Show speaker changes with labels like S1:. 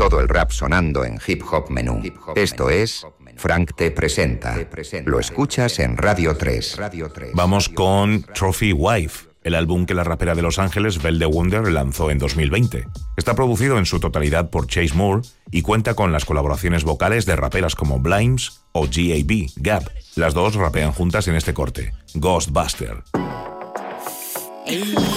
S1: Todo el rap sonando en Hip Hop Menú. Esto es Frank T presenta. Lo escuchas en Radio 3.
S2: Vamos con Trophy Wife, el álbum que la rapera de Los Ángeles, Belle de Wonder, lanzó en 2020. Está producido en su totalidad por Chase Moore y cuenta con las colaboraciones vocales de raperas como Blimes o Gab. Las dos rapean juntas en este corte, Ghostbuster.
S3: Hey.